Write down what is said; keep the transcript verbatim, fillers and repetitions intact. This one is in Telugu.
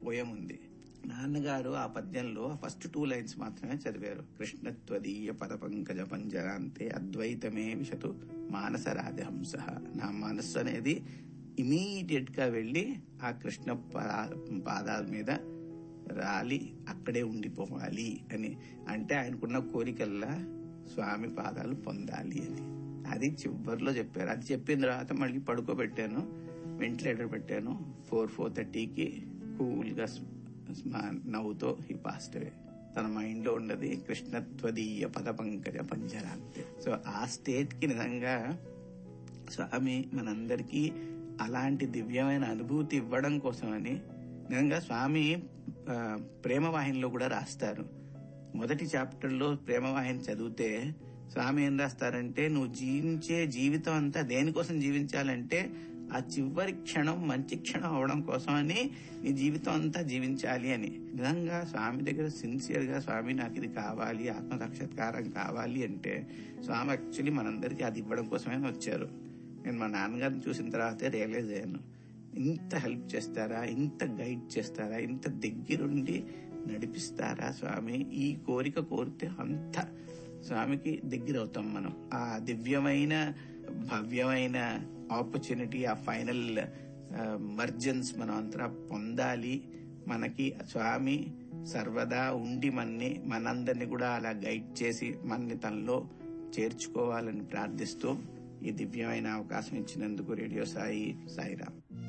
పోయం ఉంది. నాన్నగారు ఆ పద్యంలో ఫస్ట్ టూ లైన్స్ మాత్రమే చదివారు. కృష్ణత్వదీయ పద పంకజ పంజరాంతే అద్వైతమే విశతు మానస రాజహంస. నా మనస్సు అనేది ఇమీడియట్ గా వెళ్లి ఆ కృష్ణ పాదాల మీద రాలి అక్కడే ఉండిపోవాలి అని. అంటే ఆయనకున్న కోరికల్లా స్వామి పాదాలు పొందాలి అని. అది చివరిలో చెప్పారు. అది చెప్పిన తర్వాత మళ్ళీ పడుకోబెట్టాను, వెంటిలేటర్ పెట్టాను. ఫోర్ ఫోర్ థర్టీకి కూల్ గా నవ్వుతో హీ పాస్ట్ అవే. తన మైండ్ లో ఉండదు కృష్ణత్వదీయ పద పంకజ పంజరాంతే. సో ఆ స్టేట్ కి నిజంగా స్వామి మనందరికీ అలాంటి దివ్యమైన అనుభూతి ఇవ్వడం కోసమని నిజంగా స్వామి ప్రేమవాహినిలో కూడా రాస్తారు. మొదటి చాప్టర్ లో ప్రేమవాహిని చదివితే స్వామి ఏం రాస్తారంటే, నువ్వు జీవించే జీవితం అంతా దేనికోసం జీవించాలంటే ఆ చివరి క్షణం మంచి క్షణం అవడం కోసమని నీ జీవితం అంతా జీవించాలి అని. నిజంగా స్వామి దగ్గర సిన్సియర్ గా స్వామి నాకు ఇది కావాలి, ఆత్మ సాక్షాత్కారం కావాలి అంటే స్వామి యాక్చువల్లీ మనందరికీ అది ఇవ్వడం కోసమే వచ్చారు. నేను మా నాన్నగారిని చూసిన తర్వాతే రియలైజ్ అయ్యాను, ఇంత హెల్ప్ చేస్తారా, ఇంత గైడ్ చేస్తారా, ఇంత దగ్గరుండి నడిపిస్తారా స్వామి. ఈ కోరిక కోరితే అంత స్వామికి దగ్గర అవుతాం మనం. ఆ దివ్యమైన భవ్యమైన ఆపర్చునిటీ, ఆ ఫైనల్ మర్జెన్స్ మనం అంతా పొందాలి. మనకి స్వామి సర్వదా ఉండి మన్ని మనందరినీ కూడా అలా గైడ్ చేసి మనని తనలో చేర్చుకోవాలని ప్రార్థిస్తూ ఈ దివ్యమైన అవకాశం ఇచ్చినందుకు రేడియో సాయి సాయిరాం.